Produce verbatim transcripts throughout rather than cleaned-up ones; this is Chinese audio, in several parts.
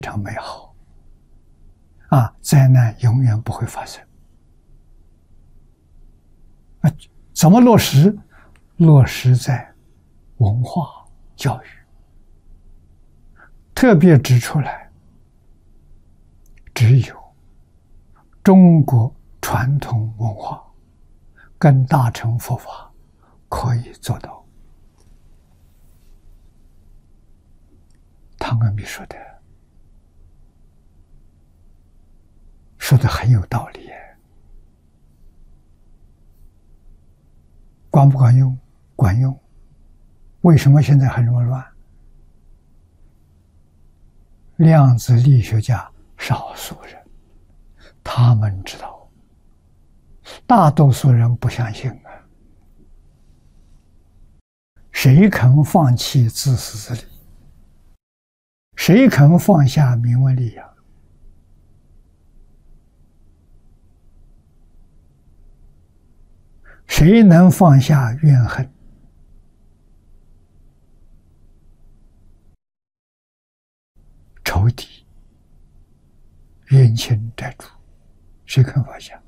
常美好啊，灾难永远不会发生啊。怎么落实？落实在文化教育，特别指出来，只有中国传统文化跟大乘佛法可以做到。汤恩比说的，说的很有道理，管不管用？管用。为什么现在还这么乱？量子力学家少数人，他们知道，大多数人不相信啊。谁肯放弃自私自利？谁肯放下名闻利养？谁能放下怨恨？仇敌、冤亲债主，谁肯放下？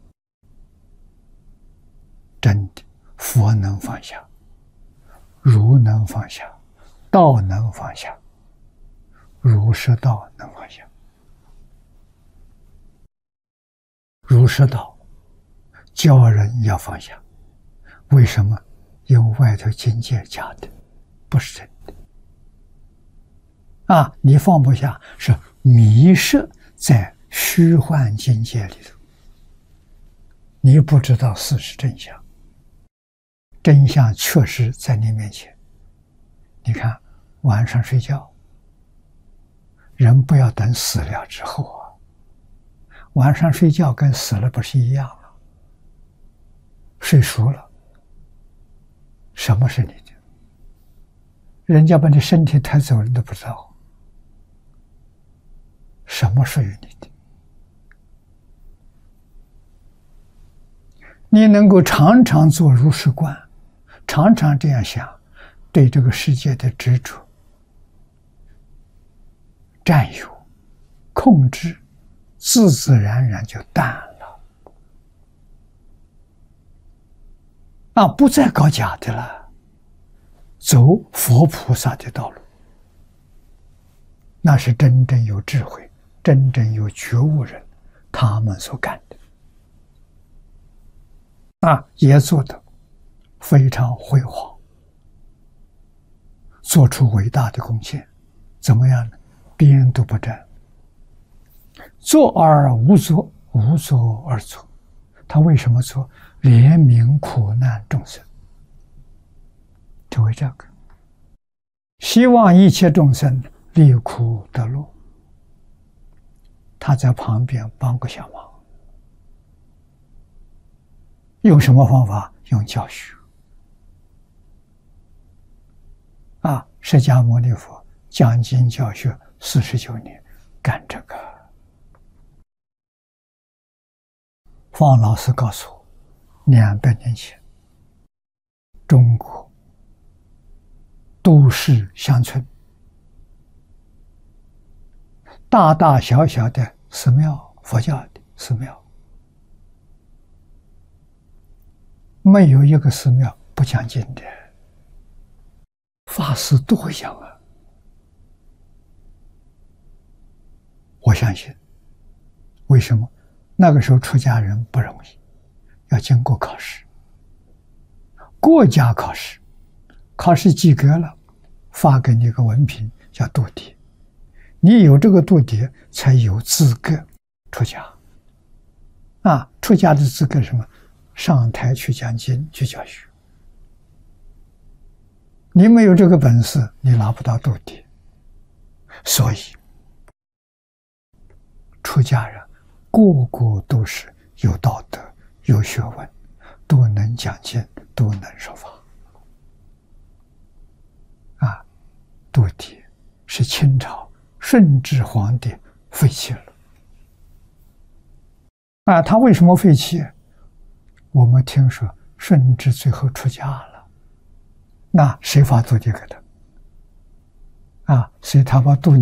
真的，佛能放下，儒能放下，道能放下，儒释道能放下。儒释道教人要放下，为什么？因为外头境界假的，不是真的。啊，你放不下，是迷失在虚幻境界里头，你不知道事实真相。真相确实在你面前。你看，晚上睡觉，人不要等死了之后啊。晚上睡觉跟死了不是一样啊？睡熟了，什么是你的？人家把你身体抬走了，你都不知道。什么属于你的？你能够常常做如是观，常常这样想，对这个世界的执着、占有、控制，自自然然就淡了。啊，不再搞假的了，走佛菩萨的道路，那是真正有智慧、真正有觉悟人他们所干的。啊，也做得非常辉煌，做出伟大的贡献。怎么样呢？别人都不沾，做而无作，无作而作。他为什么做？怜悯苦难众生，就为这个，希望一切众生离苦得乐。他在旁边帮个小忙。用什么方法？用教学。啊，释迦牟尼佛讲经教学四十九年，干这个。方老师告诉我，两百年前，中国都市乡村，大大小小的寺庙，佛教的寺庙，没有一个寺庙不讲经的，法师多讲啊！我相信，为什么？那个时候出家人不容易，要经过考试，国家考试，考试及格了，发给你一个文凭，叫度牒。你有这个度牒，才有资格出家。啊，出家的资格是什么？上台去讲经，去教学。你没有这个本事，你拿不到度牒。所以，出家人个个都是有道德、有学问，都能讲经，都能说法。啊，度牒是清朝顺治皇帝废弃了。啊，他为什么废弃？我们听说顺治最后出家了，那谁发度牒给他？啊，所以他把度